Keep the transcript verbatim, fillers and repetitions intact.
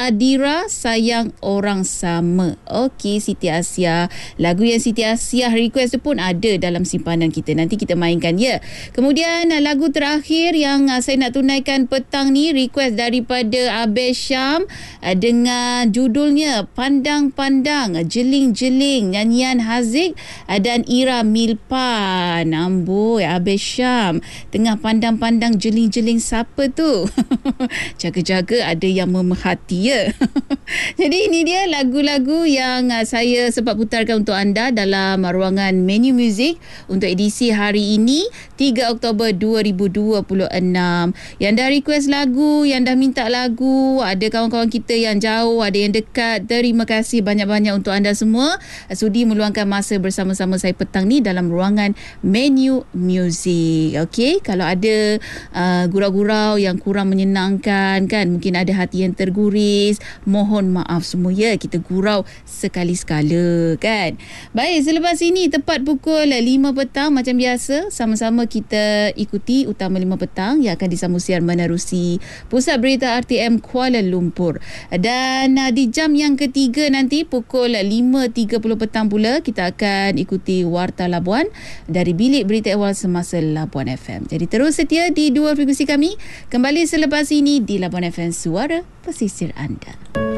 Nadira, Sayang Orang Sama. Okey, Siti Asiyah. Lagu yang Siti Asiyah request tu pun ada dalam simpanan kita. Nanti kita mainkan ya. Kemudian lagu terakhir yang saya nak tunaikan petang ni, request daripada Abel Syam dengan judulnya Pandang-Pandang, Jeling-Jeling, nyanyian Haziq dan Ira Milpan. Amboi, Abel Syam tengah pandang-pandang jeling-jeling siapa tu? Jaga-jaga ada yang memerhati ya. Jadi ini dia lagu-lagu yang saya sempat putarkan untuk anda dalam ruangan menu muzik untuk edisi hari ini tiga Oktober dua ribu dua puluh enam. Yang dah request lagu, yang dah minta lagu, ada kawan-kawan kita yang jauh, ada yang dekat. Terima kasih banyak-banyak untuk anda semua sudi meluangkan masa bersama-sama saya petang ni dalam ruangan menu muzik. Okey, kalau ada uh, gurau-gurau yang kurang menyenangkan kan, mungkin ada hati yang terguris, mohon maaf semua ya, kita gurau sekali-sekala kan. Baik, selepas ini tepat pukul lima petang macam biasa, sama-sama kita ikuti Utama lima petang yang akan disambung siar menerusi Pusat Berita R T M Kuala Lumpur. Dan uh, di jam yang ketiga nanti pukul lima tiga puluh petang pula kita akan ikuti Warta Labuan dari Bilik Berita Awal Semasa Labuan F M. Jadi terus setia di dua frekuensi kami. Kembali selepas ini di Labuan F M, suara pesisir anda.